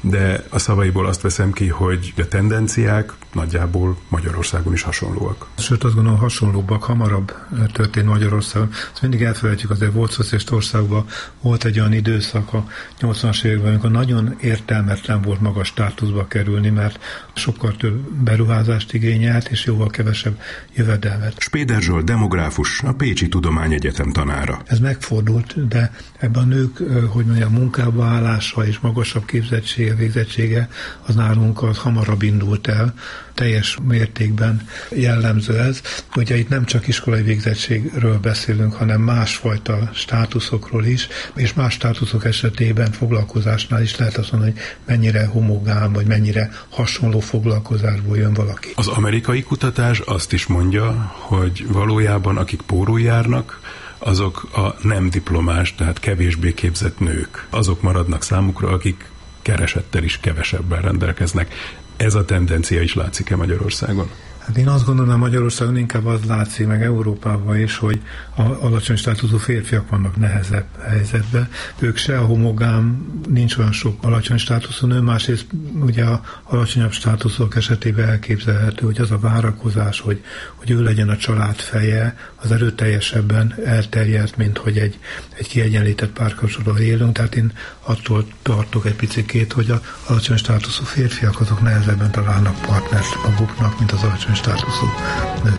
de a szavaiból azt veszem ki, hogy a tendenciák nagyjából Magyarországon is hasonlóak. Sőt, azt gondolom, hasonlóbbak, hamarabb történt Magyarországon. Ezt mindig elfelejtjük, azért volt szocialista országban, volt egy olyan időszak a nyolcvanas években, amikor nagyon értelmetlen volt magas státuszba kerülni, mert sokkal több beruházást igényelt, és jóval kevesebb jövedelmet. Spéder Zsolt demográfus, a Pécsi Tudományegyetem tanára. Ez megfordult, de ebben a nők, hogy mondjam, munkába állása és magasabb képzettsége, végzettsége, az nálunk az hamarabb indult el. Teljes mértékben jellemző ez. Ugye itt nem csak iskolai végzettségről beszélünk, hanem másfajta státuszokról is, és más státuszok esetében foglalkozásnál is lehet azt mondani, hogy mennyire homogán, vagy mennyire hasonló foglalkozásból jön valaki. Az amerikai kutatás azt is mondja, hogy valójában akik pórul járnak, azok a nem diplomás, tehát kevésbé képzett nők. Azok maradnak számukra, akik keresettel is kevesebben rendelkeznek. Ez a tendencia is látszik-e Magyarországon? Hát én azt gondolom, Magyarországon inkább az látszik, meg Európában is, hogy a alacsony státuszú férfiak vannak nehezebb helyzetben. Ők se a homogán, nincs olyan sok alacsony státuszú nő, másrészt ugye a alacsonyabb státuszok esetében elképzelhető, hogy az a várakozás, hogy, hogy ő legyen a család feje, az erőteljesebben elterjedt, mint hogy egy, egy kiegyenlített párkapcsolatban élünk. Tehát én attól tartok egy picikét, hogy az alacsony státuszú férfiak azok nehezebben találnak partnert maguknak, mint az alacsony státuszú nők.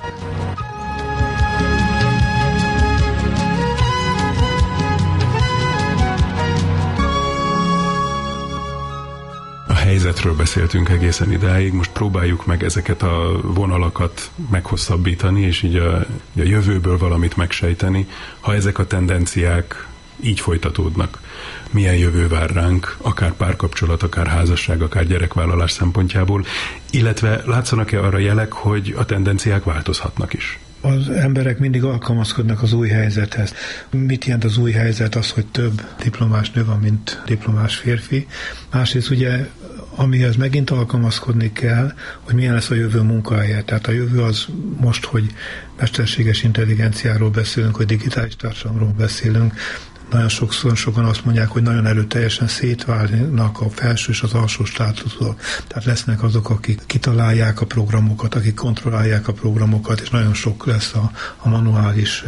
A helyzetről beszéltünk egészen idáig, most próbáljuk meg ezeket a vonalakat meghosszabbítani, és így a, a jövőből valamit megsejteni. Ha ezek a tendenciák így folytatódnak, milyen jövő vár ránk, akár párkapcsolat, akár házasság, akár gyerekvállalás szempontjából, illetve látszanak-e arra jelek, hogy a tendenciák változhatnak is? Az emberek mindig alkalmazkodnak az új helyzethez. Mit jelent az új helyzet? Az, hogy több diplomás nő van, mint diplomás férfi. Másrészt ugye, amihez megint alkalmazkodni kell, hogy milyen lesz a jövő munkahelye. Tehát a jövő az most, hogy mesterséges intelligenciáról beszélünk, hogy digitális társadalomról beszélünk, nagyon sokszor sokan azt mondják, hogy nagyon erőteljesen szétválnak a felső és az alsó státuszok. Tehát lesznek azok, akik kitalálják a programokat, akik kontrollálják a programokat, és nagyon sok lesz a, a manuális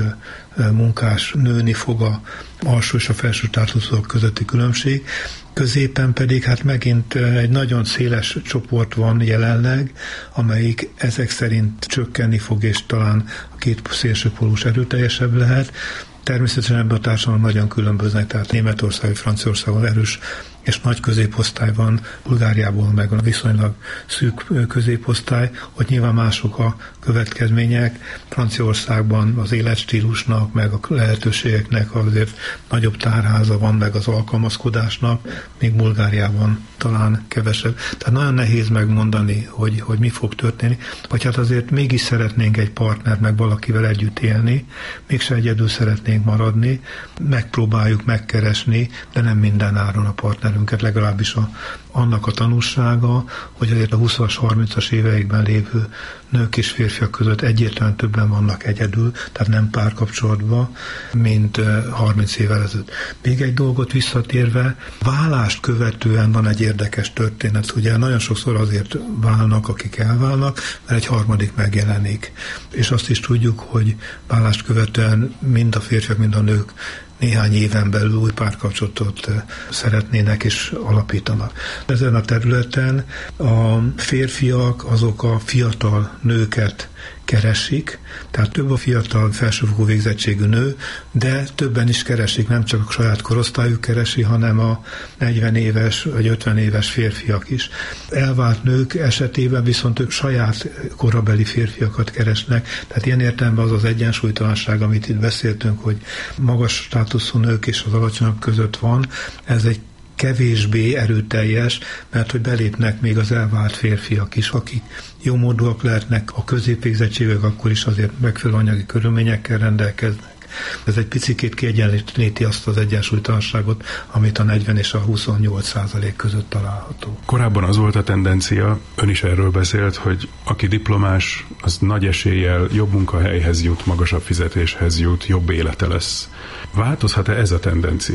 munkás, nőni fog a alsó és a felső státuszok közötti különbség. Középen pedig hát megint egy nagyon széles csoport van jelenleg, amelyik ezek szerint csökkenni fog, és talán a két szélsőpólus erőteljesebb lehet. Természetesen ebben a társadalom nagyon különböznek, tehát Németország, Franciaországon erős és nagy középosztály van, Bulgáriából meg a viszonylag szűk középosztály, hogy nyilván mások a következmények. Franciaországban az életstílusnak, meg a lehetőségeknek azért nagyobb tárháza van, meg az alkalmazkodásnak, még Bulgáriában talán kevesebb. Tehát nagyon nehéz megmondani, hogy, hogy mi fog történni, vagy hát azért mégis szeretnénk egy partnert, meg valakivel együtt élni, mégse egyedül szeretnénk maradni, megpróbáljuk megkeresni, de nem minden áron a partnerünket, legalábbis a, annak a tanulsága, hogy azért a huszas, harmincas éveikben lévő nők és férfiak között egyértelműen többen vannak egyedül, tehát nem párkapcsolatban, mint harminc évvel ezelőtt. Még egy dolgot visszatérve, válást követően van egy érdekes történet. Ugye nagyon sokszor azért válnak, akik elválnak, mert egy harmadik megjelenik. És azt is tudjuk, hogy válást követően mind a férfiak, mind a nők néhány éven belül új párkapcsolatot szeretnének és alapítanak. Ezen a területen a férfiak azok a fiatal nőket keresik, tehát több a fiatal felsőfokú végzettségű nő, de többen is keresik, nem csak a saját korosztályuk keresi, hanem a negyven éves vagy ötven éves férfiak is. Elvált nők esetében viszont ők saját korabeli férfiakat keresnek, tehát ilyen értelemben az az egyensúlytalanság, amit itt beszéltünk, hogy magas státuszú nők és az alacsonyabb között van, ez egy kevésbé erőteljes, mert hogy belépnek még az elvált férfiak is, akik jómódúak lehetnek, a középvégzettségek akkor is azért megfelelő anyagi körülményekkel rendelkeznek. Ez egy picikét kiegyenlíti azt az egyensúlytalanságot, amit a negyven és a huszonnyolc százalék között található. Korábban az volt a tendencia, ön is erről beszélt, hogy aki diplomás, az nagy eséllyel jobb munkahelyhez jut, magasabb fizetéshez jut, jobb élete lesz. Változhat-e ez a tendencia?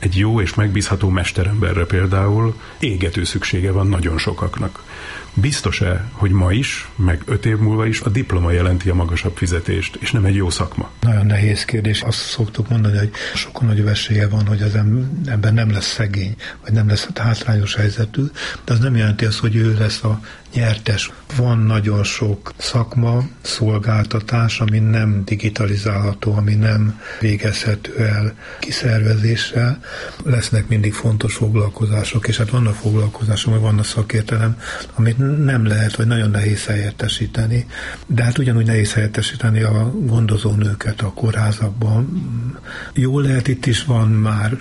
Egy jó és megbízható mesteremberre például égető szüksége van nagyon sokaknak. Biztos-e, hogy ma is, meg öt év múlva is a diploma jelenti a magasabb fizetést, és nem egy jó szakma? Nagyon nehéz kérdés. Azt szoktuk mondani, hogy sokkal nagyobb esélye van, hogy az ember nem lesz szegény, vagy nem lesz hátrányos helyzetű, de az nem jelenti azt, hogy ő lesz a nyertes. Van nagyon sok szakma, szolgáltatás, ami nem digitalizálható, ami nem végezhető el kiszervezéssel. Lesznek mindig fontos foglalkozások, és hát vannak foglalkozások, vagy vannak szakértelem, amit nem lehet, vagy nagyon nehéz helyettesíteni. De hát ugyanúgy nehéz helyettesíteni a gondozónőket a kórházakban. Jól lehet, itt is van már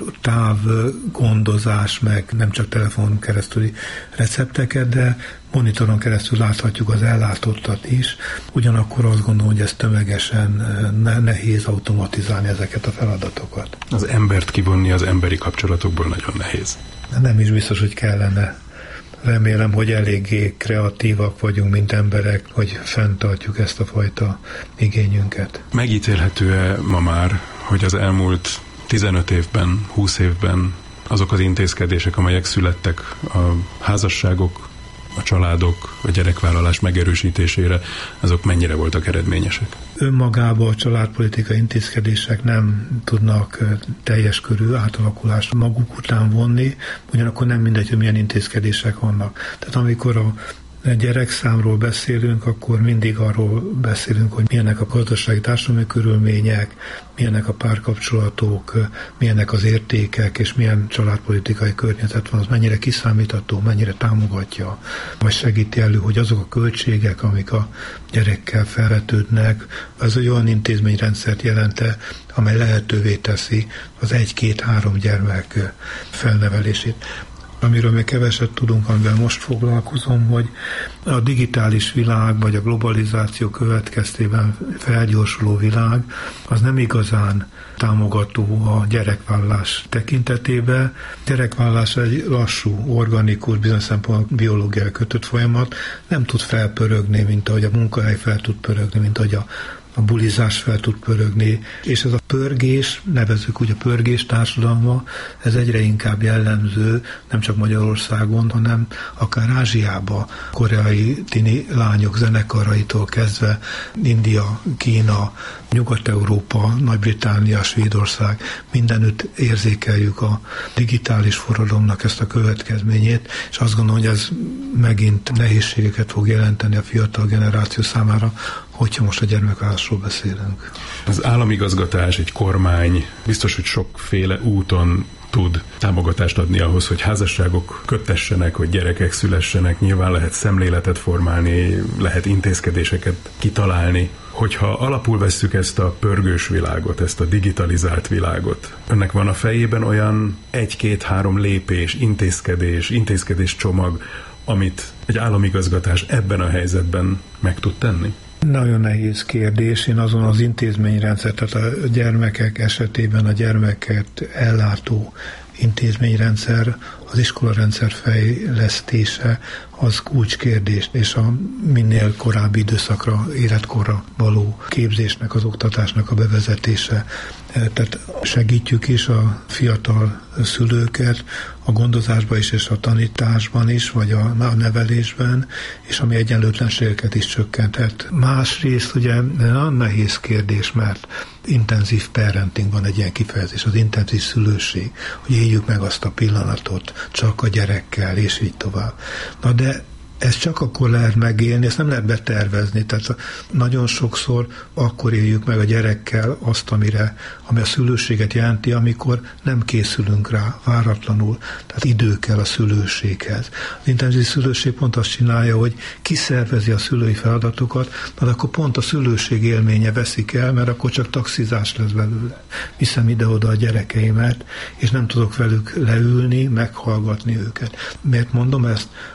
távgondozás, meg nem csak telefon keresztüli recepteket, de monitoron keresztül láthatjuk az ellátottat is. Ugyanakkor azt gondolom, hogy ez tömegesen nehéz automatizálni ezeket a feladatokat. Az embert kivonni az emberi kapcsolatokból nagyon nehéz. Nem is biztos, hogy kellene. Remélem, hogy eléggé kreatívak vagyunk, mint emberek, hogy fenntartjuk ezt a fajta igényünket. Megítélhető-e ma már, hogy az elmúlt tizenöt évben, húsz évben azok az intézkedések, amelyek születtek a házasságok, a családok, a gyerekvállalás megerősítésére, azok mennyire voltak eredményesek? Önmagában a családpolitikai intézkedések nem tudnak teljes körű átalakulást maguk után vonni, ugyanakkor nem mindegy, hogy milyen intézkedések vannak. Tehát amikor a gyerekszámról beszélünk, akkor mindig arról beszélünk, hogy milyenek a gazdasági társadalmi körülmények, milyenek a párkapcsolatok, milyenek az értékek, és milyen családpolitikai környezet van, az mennyire kiszámítható, mennyire támogatja, vagy segíti elő, hogy azok a költségek, amik a gyerekkel felvetődnek, az egy olyan intézményrendszert jelente, amely lehetővé teszi az egy-két-három gyermek felnevelését. Amiről még keveset tudunk, amivel most foglalkozom, hogy a digitális világ, vagy a globalizáció következtében felgyorsuló világ, az nem igazán támogató a gyerekvállalás tekintetében. Gyerekvállalás egy lassú, organikus, bizonyos szempontból biológiai kötött folyamat, nem tud felpörögni, mint ahogy a munkahely fel tud pörögni, mint ahogy a a bulizás fel tud pörögni, és ez a pörgés, nevezzük úgy a pörgés társadalma, ez egyre inkább jellemző, nem csak Magyarországon, hanem akár Ázsiában, koreai tini lányok zenekaraitól kezdve, India, Kína, Nyugat-Európa, Nagy-Britannia, Svédország, mindenütt érzékeljük a digitális forradalomnak ezt a következményét, és azt gondolom, hogy ez megint nehézségeket fog jelenteni a fiatal generáció számára, hogyha most a gyermekvállalásról beszélünk. Az államigazgatás, egy kormány biztos, hogy sokféle úton tud támogatást adni ahhoz, hogy házasságok köttessenek, hogy gyerekek szülessenek, nyilván lehet szemléletet formálni, lehet intézkedéseket kitalálni. Hogyha alapul vesszük ezt a pörgős világot, ezt a digitalizált világot, önnek van a fejében olyan egy-két-három lépés, intézkedés, intézkedés csomag, amit egy államigazgatás ebben a helyzetben meg tud tenni? Nagyon nehéz kérdés. Én azon az intézményrendszer, tehát a gyermekek esetében a gyermeket ellátó intézményrendszer, az iskolarendszer fejlesztése az kulcskérdés, és a minél korábbi időszakra, életkorra való képzésnek, az oktatásnak a bevezetése. Tehát segítjük is a fiatal szülőket a gondozásban is, és a tanításban is, vagy a nevelésben, és ami egyenlőtlenségeket is csökkenthet. Másrészt ugye nagyon nehéz kérdés, mert intenzív parenting van egy ilyen kifejezés, az intenzív szülőség, hogy éljük meg azt a pillanatot csak a gyerekkel, és így tovább. Na de ezt csak akkor lehet megélni, ezt nem lehet betervezni. Tehát nagyon sokszor akkor éljük meg a gyerekkel azt, amire, ami a szülőséget jelenti, amikor nem készülünk rá váratlanul. Tehát idő kell a szülőséghez. Az intenzív szülőség pont azt csinálja, hogy kiszervezi a szülői feladatokat, de akkor pont a szülőség élménye veszik el, mert akkor csak taxizás lesz belőle. Viszem ide-oda a gyerekeimet, és nem tudok velük leülni, meghallgatni őket. Miért mondom ezt?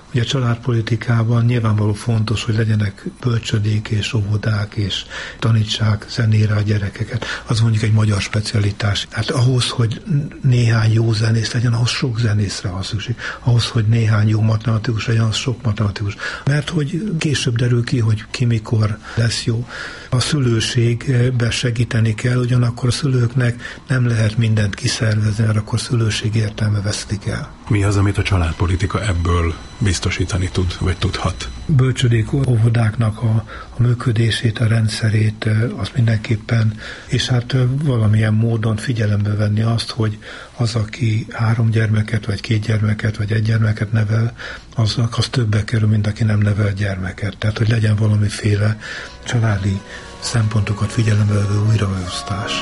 Ugye a családpolitikában nyilvánvaló fontos, hogy legyenek bölcsödék és óvodák, és tanítsák zenére a gyerekeket. Az mondjuk egy magyar specialitás. Hát ahhoz, hogy néhány jó zenész legyen, ahhoz sok zenészre van szükség. Ahhoz, hogy néhány jó matematikus legyen, az sok matematikus. Mert hogy később derül ki, hogy ki mikor lesz jó. A szülőségbe segíteni kell, ugyanakkor a szülőknek nem lehet mindent kiszervezni, mert akkor szülőség értelme vesztik el. Mi az, amit a családpolitika ebből biztosítani tud, vagy tudhat? Bölcsödék óvodáknak a, a működését, a rendszerét, az mindenképpen, és hát valamilyen módon figyelembe venni azt, hogy az, aki három gyermeket, vagy két gyermeket, vagy egy gyermeket nevel, az, az többe kerül, mint aki nem nevel gyermeket. Tehát, hogy legyen valamiféle családi szempontokat figyelembe vevő újraosztás.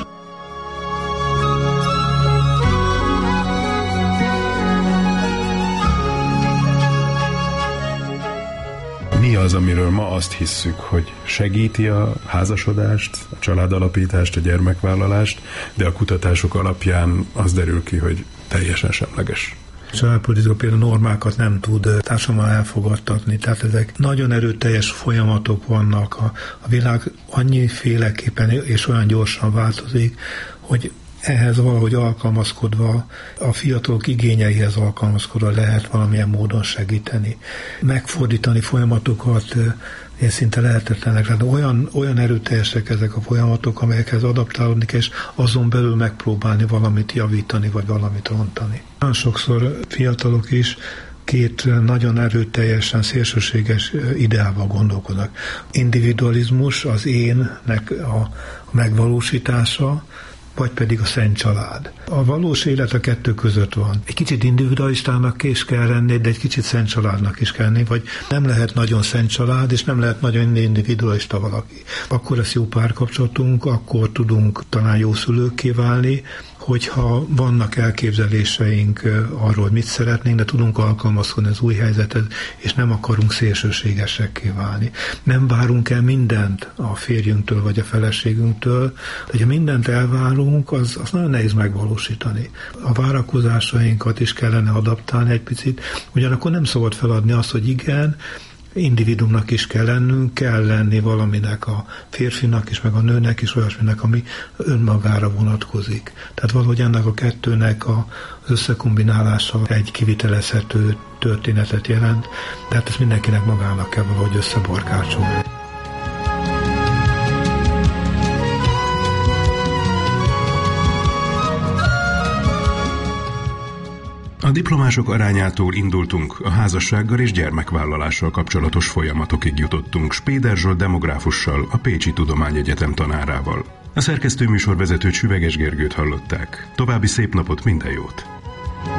Mi az, amiről ma azt hisszük, hogy segíti a házasodást, a családalapítást, a gyermekvállalást, de a kutatások alapján az derül ki, hogy teljesen semleges? A családpolitika például normákat nem tud társadalommal elfogadtatni, tehát ezek nagyon erőteljes folyamatok vannak. A, a világ annyiféleképpen és olyan gyorsan változik, hogy ehhez valahogy alkalmazkodva, a fiatalok igényeihez alkalmazkodva lehet valamilyen módon segíteni. Megfordítani folyamatokat én szinte lehetetlenek. Tehát olyan, olyan erőteljesek ezek a folyamatok, amelyekhez adaptálódni kell, és azon belül megpróbálni valamit javítani, vagy valamit rontani. Nagyon sokszor fiatalok is két nagyon erőteljesen szélsőséges ideával gondolkodnak. Individualizmus, az énnek a megvalósítása, vagy pedig a szent család. A valós élet a kettő között van. Egy kicsit individualistának is kell lenni, de egy kicsit szent családnak is kell lenni, vagy nem lehet nagyon szent család, és nem lehet nagyon individualista valaki. Akkor lesz jó párkapcsolatunk, akkor tudunk talán jó szülőkké válni, hogyha vannak elképzeléseink arról, mit szeretnénk, de tudunk alkalmazkodni az új helyzethez, és nem akarunk szélsőségesekké válni. Nem várunk el mindent a férjünktől vagy a feleségünktől, de ha mindent elvárunk, az, az nagyon nehéz megvalósítani. A várakozásainkat is kellene adaptálni egy picit, ugyanakkor nem szabad feladni azt, hogy igen, individumnak is kell lennünk, kell lenni valaminek a férfinak is, meg a nőnek is, olyasminek, ami önmagára vonatkozik. Tehát valahogy ennek a kettőnek az összekombinálása egy kivitelezhető történetet jelent, de hát ezt mindenkinek magának kell valahogy összebarkácsolni. A diplomások arányától indultunk, a házassággal és gyermekvállalással kapcsolatos folyamatokig jutottunk Spéder Zsolt demográfussal, a Pécsi Tudományegyetem tanárával. A szerkesztő műsorvezetőt Süveges Gergőt hallották. További szép napot, minden jót!